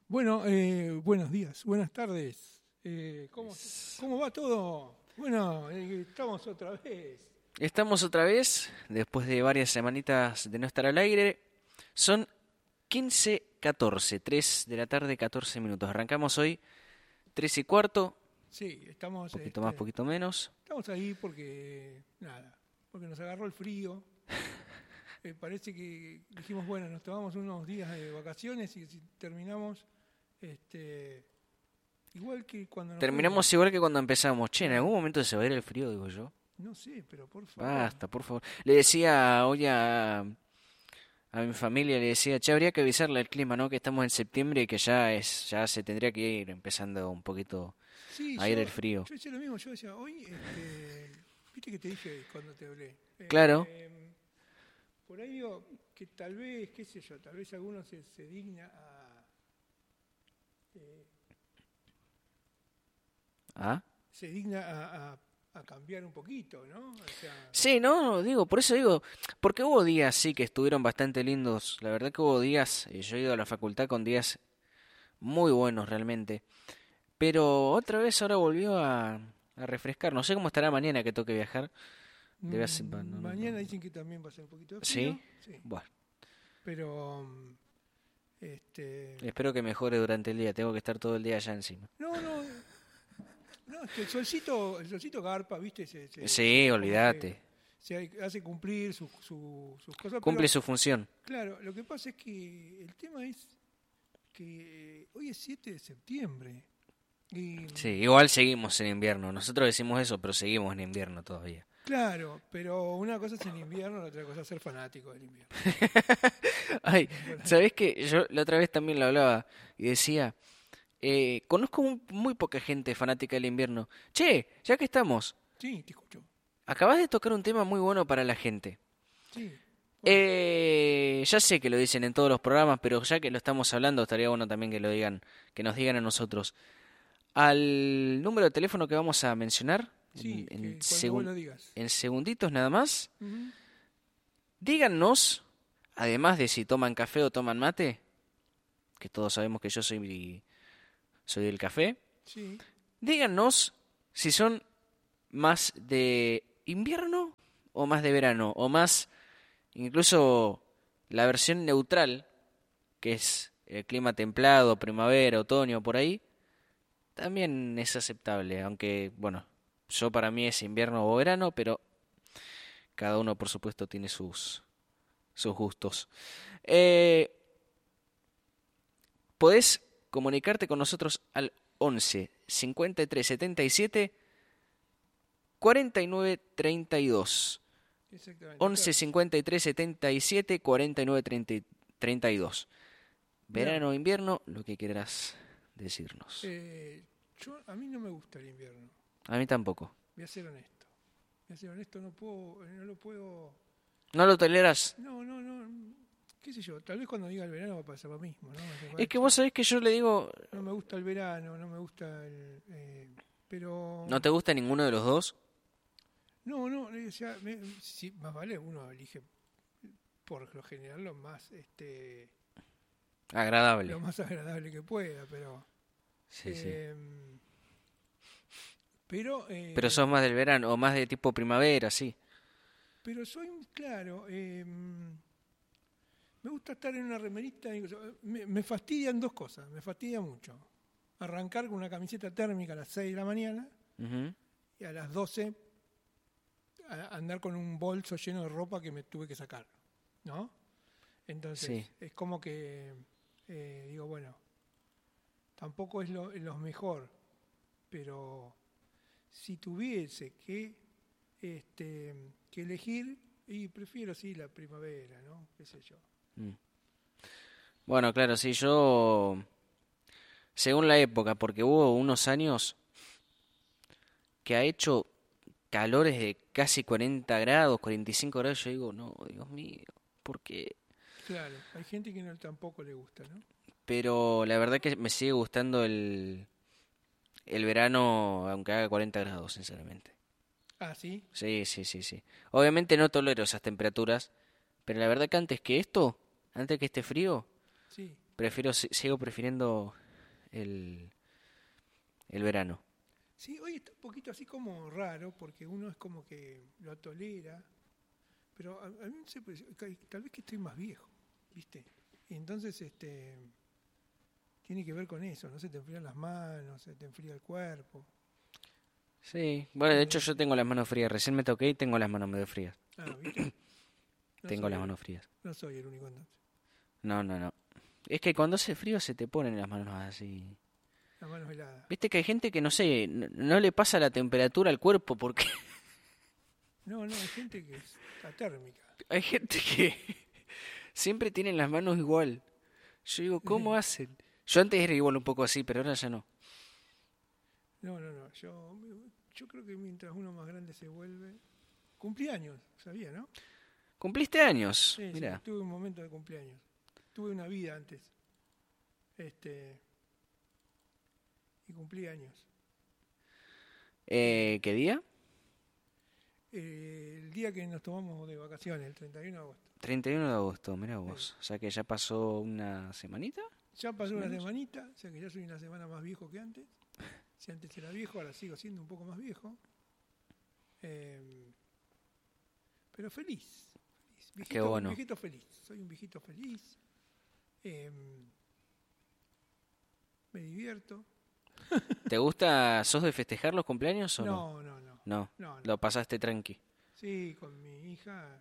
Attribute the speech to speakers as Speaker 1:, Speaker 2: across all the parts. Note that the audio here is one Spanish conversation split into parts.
Speaker 1: Bueno, buenos días, buenas tardes. ¿Cómo va todo? Bueno, estamos otra vez.
Speaker 2: Estamos otra vez, después de varias semanitas de no estar al aire. Son 15:14, 3 de la tarde, 14 minutos. Arrancamos hoy, 3:15,
Speaker 1: Sí, estamos,
Speaker 2: poquito más, poquito menos.
Speaker 1: estamos ahí porque nos agarró el frío. Parece que dijimos, bueno, nos tomamos unos días de vacaciones y si terminamos, igual que cuando nos fuimos.
Speaker 2: Terminamos igual que cuando empezamos. Che, en
Speaker 1: Claro.
Speaker 2: algún momento se va a ir el frío, digo yo.
Speaker 1: No sé, pero por favor.
Speaker 2: Basta, por favor. Le decía hoy a mi familia, le decía, che, habría que avisarle al clima, ¿no? Que estamos en septiembre y que ya se tendría que ir empezando un poquito
Speaker 1: Sí,
Speaker 2: a ir el frío.
Speaker 1: yo decía lo mismo, yo decía, hoy, viste que te dije cuando te hablé.
Speaker 2: Claro.
Speaker 1: Por ahí digo que tal vez, qué sé yo, tal vez alguno se digna eh,
Speaker 2: ¿Ah?
Speaker 1: a cambiar un poquito, ¿no? O sea,
Speaker 2: Sí, no, digo, por eso digo, porque hubo días sí que estuvieron bastante lindos, la verdad que hubo días, yo he ido a la facultad con días muy buenos realmente, pero otra vez ahora volvió a refrescar, no sé cómo estará mañana que toque viajar, debe ser,
Speaker 1: mañana dicen que también va a ser un poquito de frío,
Speaker 2: sí,
Speaker 1: sí,
Speaker 2: bueno,
Speaker 1: pero este,
Speaker 2: espero que mejore durante el día, tengo que estar todo el día allá encima.
Speaker 1: no, no, no, es que el solcito garpa, ¿viste?
Speaker 2: Sí,
Speaker 1: Como que
Speaker 2: olvídate,
Speaker 1: hace cumplir sus cosas,
Speaker 2: cumple
Speaker 1: pero
Speaker 2: su función.
Speaker 1: claro, lo que pasa es que el tema es que hoy es 7 de septiembre y
Speaker 2: Sí, igual seguimos en invierno, nosotros decimos eso, pero seguimos en invierno todavía.
Speaker 1: claro, pero una cosa es el invierno, la otra cosa es ser fanático del invierno.
Speaker 2: Ay,
Speaker 1: Por ahí.
Speaker 2: ¿sabés qué? Yo la otra vez también lo hablaba y decía, conozco muy poca gente fanática del invierno. Che, ya que estamos,
Speaker 1: Sí, te escucho.
Speaker 2: acabas de tocar un tema muy bueno para la gente.
Speaker 1: Sí, bueno,
Speaker 2: Ya sé que lo dicen en todos los programas, pero ya que lo estamos hablando, estaría bueno también que lo digan, que nos digan a nosotros. Al número de teléfono que vamos a mencionar,
Speaker 1: sí, que cuando vos lo digas.
Speaker 2: en segunditos nada más,
Speaker 1: Ujú.
Speaker 2: díganos, además de si toman café o toman mate, que todos sabemos que yo soy del café,
Speaker 1: Sí,
Speaker 2: díganos si son más de invierno o más de verano, o más incluso la versión neutral, que es el clima templado, primavera, otoño, por ahí, también es aceptable, aunque, bueno, yo para mí es invierno o verano, pero cada uno, por supuesto, tiene sus gustos. Eh, Podés comunicarte con nosotros al 11 53 77 49 32.
Speaker 1: exactamente.
Speaker 2: 11 53 77 49 32.
Speaker 1: Mirá,
Speaker 2: Verano o invierno, lo que quieras decirnos.
Speaker 1: a mí no me gusta el invierno,
Speaker 2: A mí tampoco.
Speaker 1: voy a ser honesto. Voy a ser honesto, no lo puedo.
Speaker 2: ¿No lo toleras?
Speaker 1: No, qué sé yo, tal vez cuando diga el verano va a pasar lo mismo, ¿no?
Speaker 2: Es que vos sabés que yo le digo,
Speaker 1: No me gusta el verano, no me gusta pero
Speaker 2: ¿no te gusta ninguno de los dos?
Speaker 1: no, o sea, sí, más vale uno elige por lo general
Speaker 2: Agradable.
Speaker 1: lo más agradable que pueda,
Speaker 2: Sí, sí.
Speaker 1: eh, pero
Speaker 2: Pero sos más del verano o más de tipo primavera, sí.
Speaker 1: soy claro, me gusta estar en una remerita, me fastidian dos cosas, me fastidia mucho. Arrancar con una camiseta térmica a las 6 de la mañana
Speaker 2: Ujú.
Speaker 1: y a las 12 andar con un bolso lleno de ropa que me tuve que sacar, ¿no?
Speaker 2: Sí.
Speaker 1: Entonces, es como que digo, bueno, tampoco es lo mejor, pero si tuviese que elegir, y prefiero sí la primavera, ¿no? ¿Qué sé yo?
Speaker 2: Mm. Bueno, claro, sí, yo, según la época, porque hubo unos años que ha hecho calores de casi 40 grados, 45 grados, yo digo, no, Dios mío, ¿por qué?
Speaker 1: Claro, hay gente que no, tampoco le gusta, ¿no?
Speaker 2: Pero la verdad que me sigue gustando el verano, aunque haga 40 grados, sinceramente.
Speaker 1: Ah, ¿sí?
Speaker 2: Sí, sí, sí, sí. Obviamente no tolero esas temperaturas, pero la verdad que antes que esto, antes que este frío,
Speaker 1: Sí.
Speaker 2: sigo prefiriendo el verano.
Speaker 1: Sí, hoy está un poquito así como raro, porque uno es como que lo tolera, pero a mí no sé, pues, tal vez que estoy más viejo, ¿viste? Y entonces tiene que ver con eso, ¿no? Se te enfrían las manos, se te enfría el cuerpo.
Speaker 2: Sí, bueno, de hecho yo tengo las manos frías. Recién me toqué y tengo las manos medio frías.
Speaker 1: Ah, ¿viste? No
Speaker 2: Tengo
Speaker 1: soy
Speaker 2: las
Speaker 1: el-
Speaker 2: manos frías.
Speaker 1: No soy el único entonces.
Speaker 2: No. Es que cuando hace frío se te ponen las manos así.
Speaker 1: Las manos heladas.
Speaker 2: Viste que hay gente que no sé, no le pasa la temperatura al cuerpo porque
Speaker 1: No, hay gente que está térmica.
Speaker 2: hay gente que siempre tienen las manos igual. Yo digo, ¿cómo hacen? Yo antes era igual un poco así, pero ahora ya no.
Speaker 1: No. Yo creo que mientras uno más grande se vuelve... Cumplí años, sabía, ¿no?
Speaker 2: ¿Cumpliste años?
Speaker 1: Sí,
Speaker 2: Mira,
Speaker 1: tuve un momento de cumpleaños. Tuve una vida antes. Y cumplí años.
Speaker 2: ¿qué día?
Speaker 1: El día que nos tomamos de vacaciones, el 31 de agosto.
Speaker 2: 31 de agosto, mira vos.
Speaker 1: Sí.
Speaker 2: O sea que ya pasó una semanita.
Speaker 1: Ya pasó una
Speaker 2: ¿Menos?
Speaker 1: semanita, o sea que ya soy una semana más viejo que antes. Si antes era viejo, ahora sigo siendo un poco más viejo. Pero feliz. Viejito,
Speaker 2: Qué bueno.
Speaker 1: Viejito feliz. Soy un viejito feliz. Me divierto.
Speaker 2: ¿Te gusta, sos de festejar los cumpleaños o no?
Speaker 1: No.
Speaker 2: No, lo pasaste tranqui.
Speaker 1: Sí, con mi hija,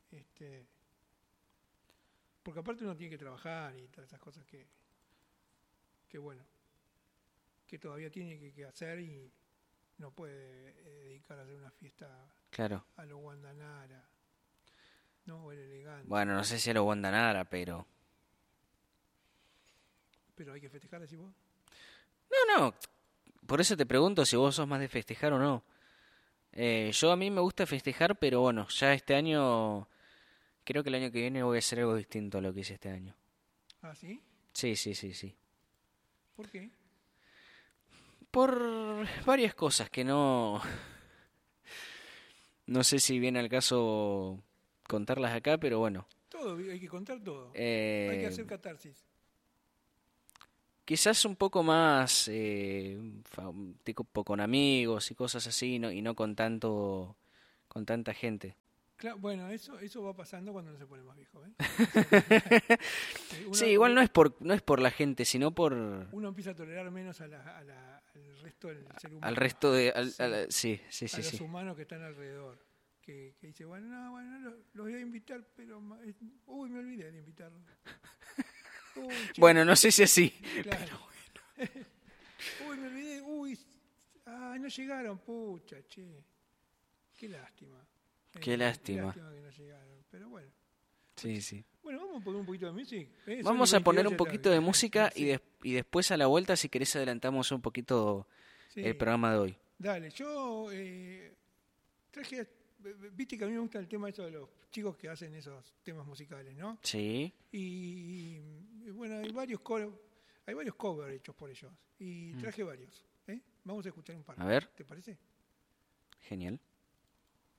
Speaker 1: porque aparte uno tiene que trabajar y todas esas cosas que bueno, que todavía tiene que hacer y no puede dedicar a hacer una fiesta
Speaker 2: Claro.
Speaker 1: a lo Guandanara, no, o el elegante,
Speaker 2: Bueno, no sé si lo Guandanara, pero...
Speaker 1: pero hay que festejar, decís vos.
Speaker 2: No. Por eso te pregunto si vos sos más de festejar o no. Yo a mí me gusta festejar, pero bueno, ya este año... Creo que el año que viene voy a hacer algo distinto a lo que hice este año.
Speaker 1: ¿Ah, sí?
Speaker 2: Sí.
Speaker 1: ¿Por qué?
Speaker 2: Por varias cosas que no... No sé si viene al caso contarlas acá, pero bueno.
Speaker 1: Todo, hay que contar todo. Hay que hacer catarsis.
Speaker 2: Quizás un poco más tipo con amigos y cosas así, y no con tanta gente.
Speaker 1: Claro, bueno, eso va pasando cuando uno se pone más viejo, ¿eh?
Speaker 2: Sí, igual no es por la gente, sino por
Speaker 1: Uno empieza a tolerar menos al resto del ser humano.
Speaker 2: al resto de
Speaker 1: Sí.
Speaker 2: sí.
Speaker 1: A los humanos que están alrededor. Que dice, bueno, los voy a invitar, pero... Uy, me olvidé de invitarlos. Uy, che,
Speaker 2: Bueno, no sé si así.
Speaker 1: claro. Uy, me olvidé. Uy, no llegaron, pucha, che. Qué lástima.
Speaker 2: Qué lástima.
Speaker 1: Qué lástima que no llegaron, pero bueno.
Speaker 2: Sí.
Speaker 1: Bueno, vamos a poner un poquito de música.
Speaker 2: Vamos a poner un
Speaker 1: 22 ya
Speaker 2: poquito de
Speaker 1: está.
Speaker 2: música
Speaker 1: Sí.
Speaker 2: y después a la vuelta, si querés, adelantamos un poquito
Speaker 1: Sí.
Speaker 2: el programa de hoy.
Speaker 1: Dale, yo traje, viste que a mí me gusta el tema eso de los chicos que hacen esos temas musicales, ¿no?
Speaker 2: Sí.
Speaker 1: Y bueno, hay varios covers hechos por ellos. Y traje varios. Vamos a escuchar un par.
Speaker 2: A ver.
Speaker 1: ¿Te parece?
Speaker 2: Genial.